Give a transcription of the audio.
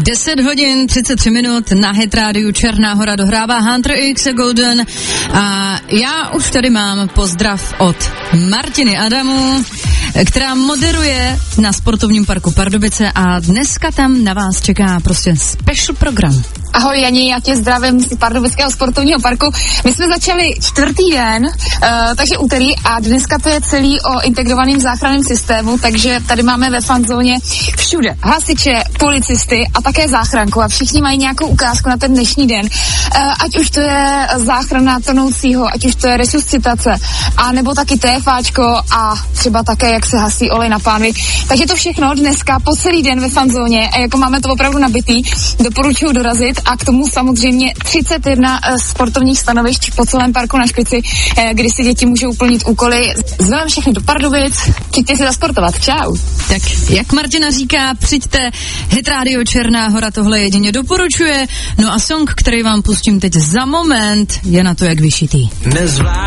10 hodin 33 minut na Hit rádiu Černá Hora dohrává Hunter X a Golden a já už tady mám pozdrav od Martiny Adamu, která moderuje na sportovním parku Pardubice a dneska tam na vás čeká prostě special program. Ahoj Jani, já tě zdravím z Pardubického sportovního parku. My jsme začali 4. den, takže úterý a dneska to je celý o integrovaném záchranném systému, takže tady máme ve fanzóně všude hasiče, policisty a také záchranku a všichni mají nějakou ukázku na ten dnešní den. Ať už to je záchrana tonoucího, ať už to je resuscitace, a nebo taky TFáčko a třeba také jak se hasí olej na pánvi. Takže to všechno dneska po celý den ve fanzóně a jako máme to opravdu nabitý, doporučuji dorazit a k tomu samozřejmě 31 sportovních stanovišť po celém parku na Špici, kdy si děti můžou plnit úkoly. Zveme všechny do Pardubic, přijďte si zasportovat. Čau. Tak, jak Martina říká, přijďte, Hit rádio Černá Hora tohle jedině doporučuje. No a song, který vám pustím teď za moment, je na to jak vyšitý.